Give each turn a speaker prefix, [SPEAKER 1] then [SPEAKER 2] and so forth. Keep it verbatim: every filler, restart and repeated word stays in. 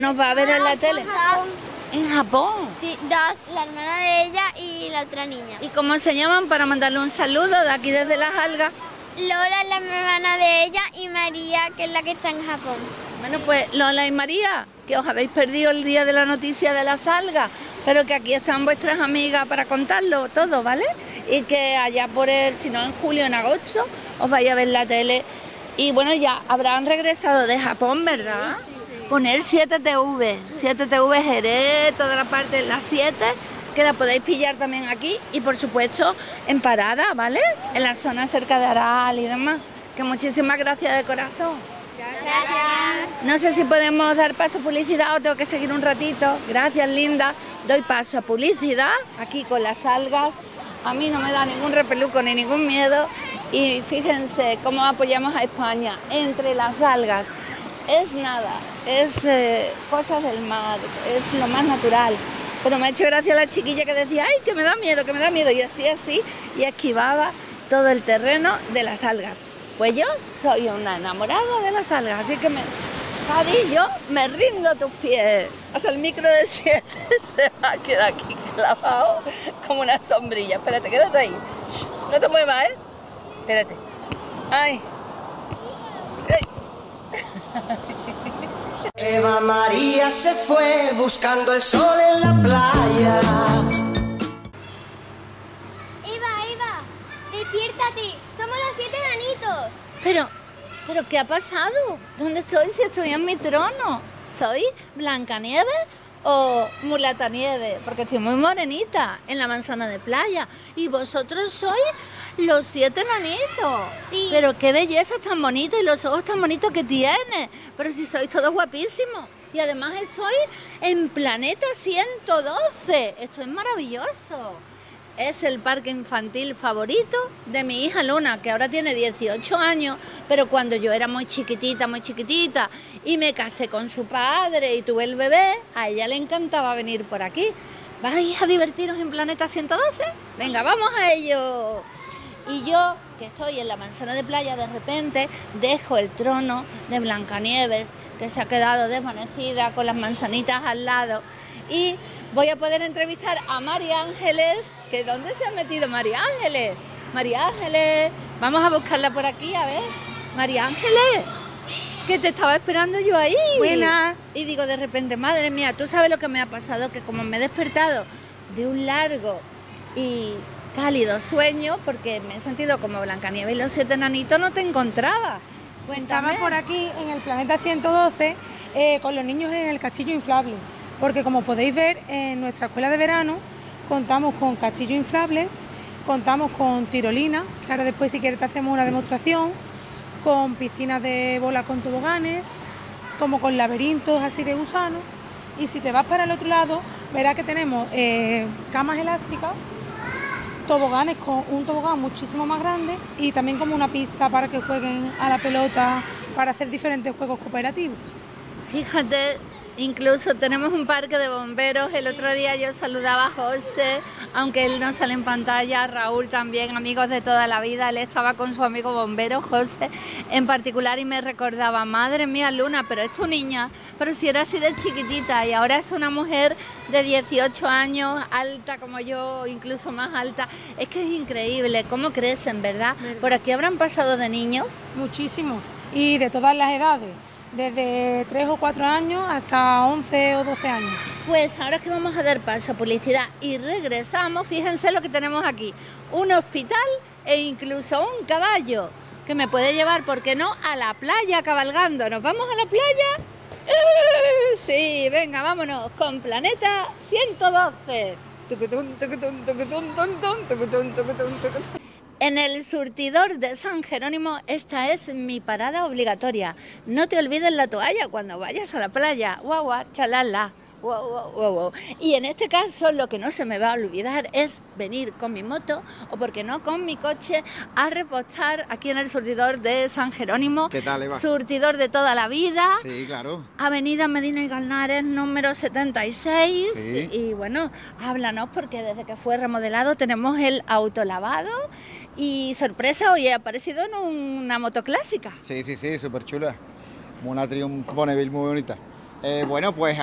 [SPEAKER 1] ¿Nos va a ver en la tele?
[SPEAKER 2] Japón.
[SPEAKER 1] ¿En Japón?
[SPEAKER 2] Sí, dos, la hermana de ella y la otra niña.
[SPEAKER 1] ¿Y cómo se llaman para mandarle un saludo de aquí desde Las Algas?
[SPEAKER 2] Lola es la hermana de ella y María, que es la que está en Japón.
[SPEAKER 1] Bueno, pues Lola y María, que os habéis perdido el día de la noticia de Las Algas, pero que aquí están vuestras amigas para contarlo todo, ¿vale? Y que allá por el, si no en julio, en agosto, os vais a ver la tele. Y bueno, ya habrán regresado de Japón, ¿verdad? Sí, sí, sí. Poner siete T V, siete T V Jerez, toda la parte, las siete, que la podéis pillar también aquí y por supuesto en parada, ¿vale? En la zona cerca de Aral y demás. Que muchísimas gracias de corazón.
[SPEAKER 2] Gracias.
[SPEAKER 1] No sé si podemos dar paso a publicidad o tengo que seguir un ratito. Gracias, linda. Doy paso a publicidad aquí con Las Algas. A mí no me da ningún repeluco ni ningún miedo. Y fíjense cómo apoyamos a España entre Las Algas. Es nada, es eh, cosas del mar, es lo más natural. Pero me ha hecho gracia la chiquilla que decía, ay, que me da miedo, que me da miedo. Y así, así, y esquivaba todo el terreno de las algas. Pues yo soy una enamorada de las algas, así que me... Cari, yo me rindo a tus pies. Hasta el micro de siete se va a quedar aquí clavado como una sombrilla. Espérate, quédate ahí. Shh, no te muevas, ¿eh? Espérate. Ay. Ay.
[SPEAKER 3] Eva María se fue buscando el sol en la playa.
[SPEAKER 2] Eva, Eva, despiértate. Somos los siete enanitos.
[SPEAKER 1] Pero, pero, ¿qué ha pasado? ¿Dónde estoy si estoy en mi trono? ¿Soy Blancanieves o Mulatanieves? Porque estoy muy morenita en la manzana de playa. Y vosotros sois los siete enanitos.
[SPEAKER 2] Sí.
[SPEAKER 1] Pero qué belleza tan bonita y los ojos tan bonitos que tienes. Pero si sois todos guapísimos. Y además estoy en Planeta ciento doce. Esto es maravilloso. Es el parque infantil favorito de mi hija Luna, que ahora tiene dieciocho años, pero cuando yo era muy chiquitita, muy chiquitita, y me casé con su padre y tuve el bebé, a ella le encantaba venir por aquí. ¿Vais a divertiros en Planeta ciento doce? Venga, vamos a ello. Y yo, que estoy en la manzana de playa, de repente dejo el trono de Blancanieves, que se ha quedado desvanecida con las manzanitas al lado, y voy a poder entrevistar a María Ángeles. ¿Que dónde se ha metido María Ángeles? María Ángeles, vamos a buscarla por aquí, a ver. María Ángeles, que te estaba esperando yo ahí.
[SPEAKER 4] Buenas.
[SPEAKER 1] Y digo de repente, madre mía, tú sabes lo que me ha pasado, que como me he despertado de un largo y cálido sueño, porque me he sentido como Blancanieves y los siete enanitos, no te encontraba. Cuéntame.
[SPEAKER 4] Estaba por aquí en el Planeta ciento doce eh, con los niños en el castillo inflable, porque como podéis ver en nuestra escuela de verano contamos con castillos inflables, contamos con tirolina, que ahora después si quieres te hacemos una demostración, con piscinas de bola con toboganes, como con laberintos así de gusanos, y si te vas para el otro lado verás que tenemos eh, camas elásticas, toboganes con un tobogán muchísimo más grande y también como una pista para que jueguen a la pelota, para hacer diferentes juegos cooperativos.
[SPEAKER 1] Fíjate, incluso tenemos un parque de bomberos. El otro día yo saludaba a José, aunque él no sale en pantalla, Raúl también, amigos de toda la vida. Él estaba con su amigo bombero, José, en particular, y me recordaba, madre mía, Luna, pero es tu niña, pero si era así de chiquitita y ahora es una mujer de dieciocho años, alta como yo, incluso más alta. Es que es increíble cómo crecen, ¿verdad? ¿verdad? Por aquí habrán pasado de niños.
[SPEAKER 4] Muchísimos, y de todas las edades. Desde tres o cuatro años hasta once o doce años.
[SPEAKER 1] Pues ahora que vamos a dar paso a publicidad y regresamos, fíjense lo que tenemos aquí. Un hospital e incluso un caballo que me puede llevar, ¿por qué no?, a la playa cabalgando. ¿Nos vamos a la playa? ¡Eh! Sí, venga, vámonos con Planeta ciento doce. En el surtidor de San Jerónimo, esta es mi parada obligatoria. No te olvides la toalla cuando vayas a la playa. Guau, guau, chalala. Wow, wow, wow, wow. Y en este caso lo que no se me va a olvidar es venir con mi moto o, por qué no, con mi coche a repostar aquí en el surtidor de San Jerónimo.
[SPEAKER 5] ¿Qué tal, Eva?
[SPEAKER 1] Surtidor de toda la vida.
[SPEAKER 5] Sí, claro.
[SPEAKER 1] Avenida Medina y Galnares, número setenta y seis.
[SPEAKER 5] Sí.
[SPEAKER 1] Y bueno, háblanos, porque desde que fue remodelado tenemos el autolavado. Y sorpresa, hoy he aparecido en una moto clásica.
[SPEAKER 5] Sí, sí, sí, súper chula. Una Triumph Bonneville muy bonita. Eh, bueno, pues